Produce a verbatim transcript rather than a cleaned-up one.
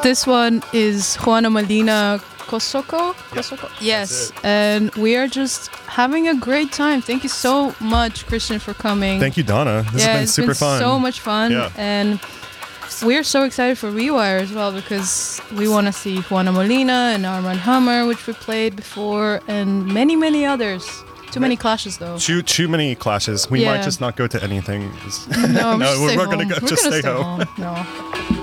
This one is Juana Molina Kosoko. Kosoko? Yes. And we are just having a great time. Thank you so much, Christian, for coming. Thank you, Donna. This yeah, has been it's super been fun. so much fun. Yeah. And we're so excited for Rewire as well because we want to see Juana Molina and Armand Hammer, which we played before, and many, many others. Too many clashes, though. Too too many clashes. We Yeah. might just not go to anything. No, no we're, we're, we're gonna go. We're just gonna stay, stay home. home. No.